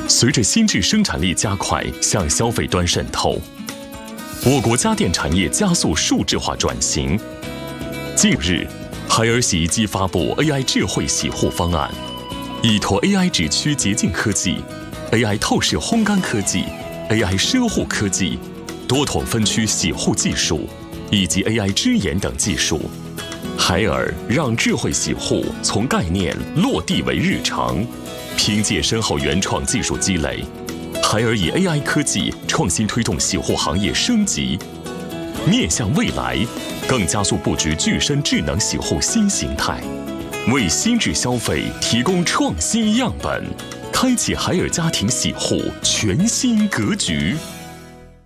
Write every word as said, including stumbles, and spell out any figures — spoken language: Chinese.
随着新质生产力加快向消费端渗透，我国家电产业加速数字化转型。近日，海尔洗衣机发布 A I 智慧洗护方案，依托 A I 指区洁净科技、A I 透视烘干科技、A I 奢护科技、多筒分区洗护技术以及 A I 支研等技术，海尔让智慧洗护从概念落地为日常。凭借深厚原创技术积累，海尔以 A I 科技创新推动洗护行业升级，面向未来，更加速布局具身智能洗护新形态，为新质消费提供创新样本，开启海尔家庭洗护全新格局。